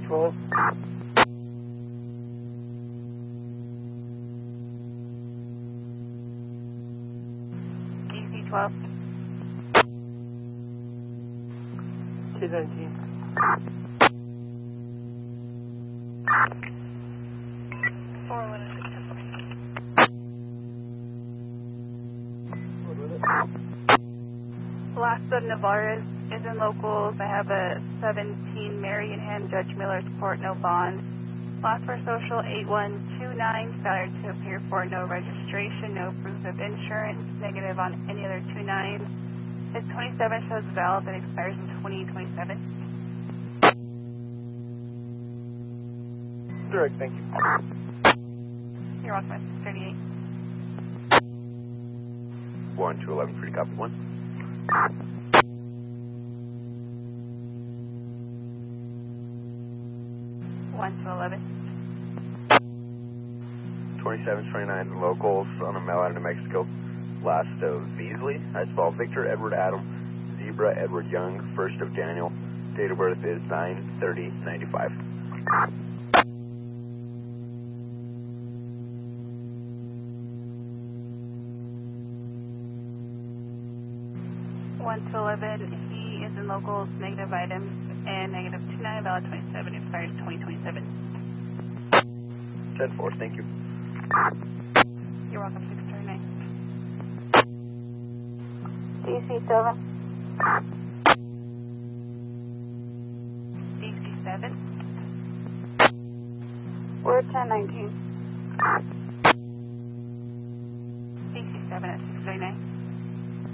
12. DC 12. 217. Velasco Navarez is in locals. I have a 17 Marionham, Judge Miller's Court, no bond. Last for social 8129, failure to appear for no registration, no proof of insurance, negative on any other 29. His 27 shows valid and expires in 2027. Direct, thank you. You're welcome, 38. 1211, pretty copy 1. 1-11. 2729 locals on a mail out of New Mexico. Last of Beasley. I spell Victor Edward Adam, Zebra Edward Young, 1st of Daniel. Date of birth is 9/30/95. 1-11, he is in locals, negative items, and negative 29, valid 27, expires 2027. 10-4, thank you. You're welcome, 639. DC 7. DC 7. We're 1019.